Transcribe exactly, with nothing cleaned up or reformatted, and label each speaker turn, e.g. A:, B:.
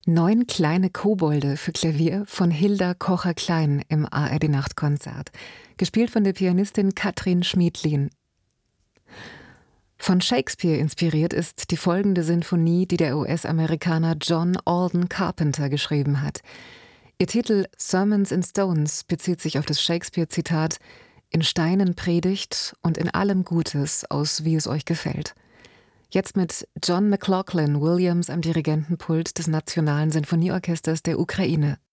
A: Neun kleine Kobolde für Klavier von Hilda Kocher-Klein im A R D-Nachtkonzert, gespielt von der Pianistin Katrin Schmiedlin. Von Shakespeare inspiriert ist die folgende Sinfonie, die der U S-Amerikaner John Alden Carpenter geschrieben hat. Ihr Titel Sermons in Stones bezieht sich auf das Shakespeare-Zitat »In Steinen predigt und in allem Gutes aus, wie es euch gefällt«. Jetzt mit John McLaughlin Williams am Dirigentenpult des Nationalen Sinfonieorchesters der Ukraine.